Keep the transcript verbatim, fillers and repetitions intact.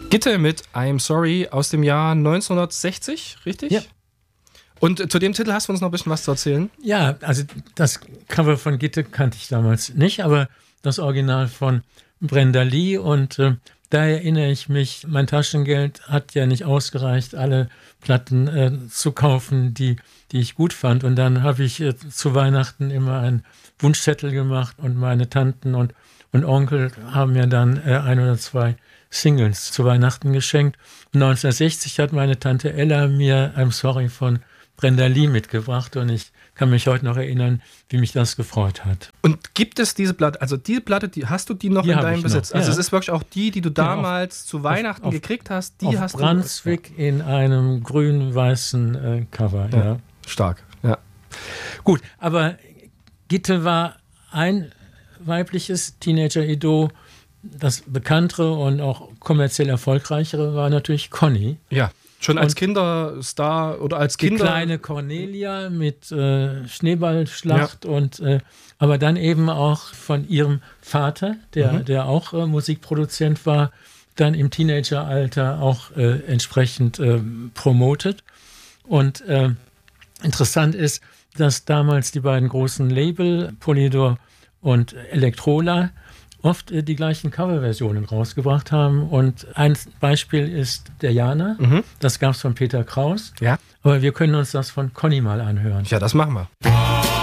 Gitte mit I'm Sorry aus dem Jahr neunzehnhundertsechzig, richtig? Ja. Und zu dem Titel hast du uns noch ein bisschen was zu erzählen? Ja, also das Cover von Gitte kannte ich damals nicht, aber das Original von Brenda Lee und äh, da erinnere ich mich, mein Taschengeld hat ja nicht ausgereicht, alle Platten äh, zu kaufen, die, die ich gut fand. Und dann habe ich äh, zu Weihnachten immer einen Wunschzettel gemacht und meine Tanten und, und Onkel haben mir dann äh, ein oder zwei Singles zu Weihnachten geschenkt. Und neunzehnhundertsechzig hat meine Tante Ella mir I'm Sorry von Brenda Lee mitgebracht und ich kann mich heute noch erinnern, wie mich das gefreut hat. Und gibt es diese Platte, also diese Platte, die, hast du die noch die in deinem Besitz? Noch, also ja. es ist wirklich auch die, die du damals ja, auf, zu Weihnachten auf, gekriegt hast, die auf hast Brunswick du... Ja. in einem grün-weißen äh, Cover. Ja. Ja, stark, ja. Gut, aber Gitte war ein weibliches Teenager-Idol. Das bekanntere und auch kommerziell erfolgreichere war natürlich Conny. Ja. Schon als und Kinderstar oder als Kinder... Die kleine Cornelia mit äh, Schneeballschlacht ja. und äh, aber dann eben auch von ihrem Vater, der, mhm. der auch äh, Musikproduzent war, dann im Teenageralter auch äh, entsprechend äh, promotet. Und äh, interessant ist, dass damals die beiden großen Label, Polydor und Elektrola, oft äh, die gleichen Coverversionen rausgebracht haben. Und ein Beispiel ist der Jana. Mhm. Das gab es von Peter Kraus. Ja. Aber wir können uns das von Conny mal anhören. Ja, das machen wir.